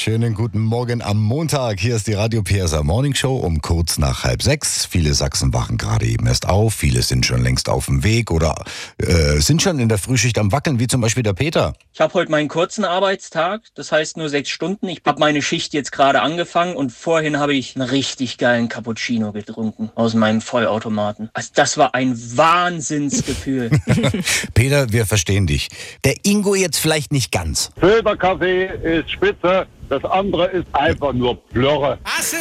Schönen guten Morgen am Montag. Hier ist die Radio PSA Morning Show um kurz nach 5:30. Viele Sachsen wachen gerade eben erst auf. Viele sind schon längst auf dem Weg oder sind schon in der Frühschicht am Wackeln, wie zum Beispiel der Peter. Ich habe heute meinen kurzen Arbeitstag, das heißt nur 6 Stunden. Ich habe meine Schicht jetzt gerade angefangen und vorhin habe ich einen richtig geilen Cappuccino getrunken aus meinem Vollautomaten. Also das war ein Wahnsinnsgefühl. Peter, wir verstehen dich. Der Ingo jetzt vielleicht nicht ganz. Filterkaffee ist spitze, das andere ist einfach nur Plörre.